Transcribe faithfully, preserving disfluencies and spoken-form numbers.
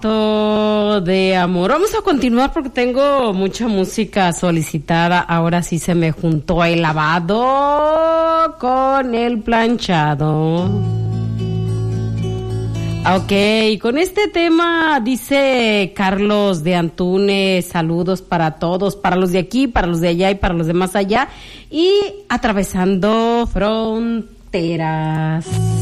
De amor. Vamos a continuar porque tengo mucha música solicitada. Ahora sí se me juntó el lavado con el planchado. Ok, con este tema dice Carlos de Antunes, saludos para todos, para los de aquí, para los de allá y para los de más allá, y atravesando fronteras.